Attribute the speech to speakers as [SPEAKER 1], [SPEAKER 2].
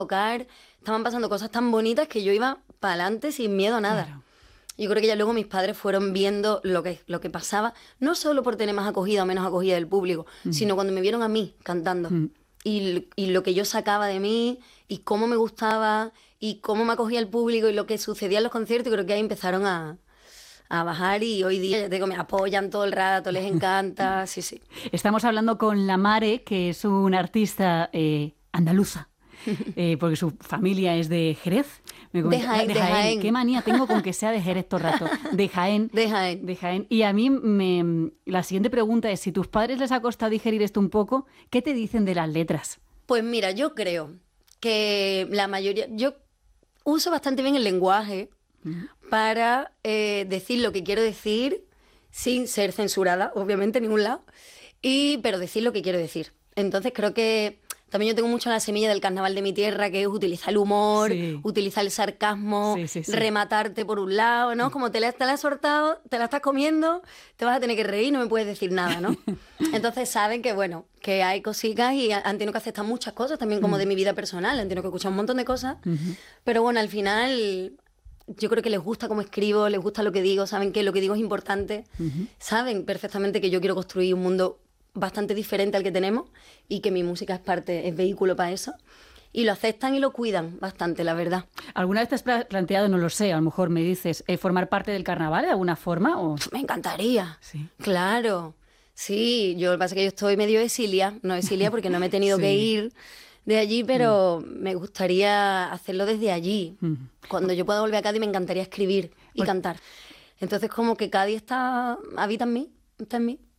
[SPEAKER 1] tocar, estaban pasando cosas tan bonitas que yo iba para adelante sin miedo a nada.
[SPEAKER 2] Claro.
[SPEAKER 1] Yo creo que ya luego mis padres fueron viendo lo que pasaba, no solo por tener más acogida o menos acogida del público, sino cuando me vieron a mí cantando. Y lo que yo sacaba de mí, y cómo me gustaba, y cómo me acogía el público, y lo que sucedía en los conciertos, creo que ahí empezaron a bajar, y hoy día, ya te digo, me apoyan todo el rato, les encanta, sí, sí.
[SPEAKER 2] Estamos hablando con La Mare, que es una artista andaluza, porque su familia es de Jerez.
[SPEAKER 1] De Jaén, de Jaén.
[SPEAKER 2] Qué manía tengo con que sea de Jerez todo el rato. De Jaén.
[SPEAKER 1] De Jaén.
[SPEAKER 2] De Jaén. Y a mí la siguiente pregunta es, si tus padres les ha costado digerir esto un poco, ¿qué te dicen de las letras?
[SPEAKER 1] Pues mira, yo creo que la mayoría... Yo uso bastante bien el lenguaje para decir lo que quiero decir sin ser censurada, obviamente, en ningún lado, pero decir lo que quiero decir. Entonces creo que también yo tengo mucho la semilla del carnaval de mi tierra, que es utilizar el humor, utilizar el sarcasmo, rematarte por un lado, ¿no? Como te la has soltado, te la estás comiendo, te vas a tener que reír, no me puedes decir nada, ¿no? Entonces saben que, bueno, que hay cositas y han tenido que aceptar muchas cosas, también como de mi vida personal, han tenido que escuchar un montón de cosas, pero bueno, al final... Yo creo que les gusta cómo escribo, les gusta lo que digo, saben que lo que digo es importante, saben perfectamente que yo quiero construir un mundo bastante diferente al que tenemos y que mi música es vehículo para eso. Y lo aceptan y lo cuidan bastante, la verdad.
[SPEAKER 2] ¿Alguna vez te has planteado, no lo sé, a lo mejor me dices, formar parte del carnaval de alguna forma? ¿O?
[SPEAKER 1] Me encantaría.
[SPEAKER 2] Sí.
[SPEAKER 1] Claro. Sí, lo que pasa es que yo estoy medio exilia, no exilia porque no me he tenido que ir de allí, pero me gustaría hacerlo desde allí. Cuando yo pueda volver a Cádiz me encantaría escribir y cantar. Entonces como que Cádiz habita en mí, está en mí.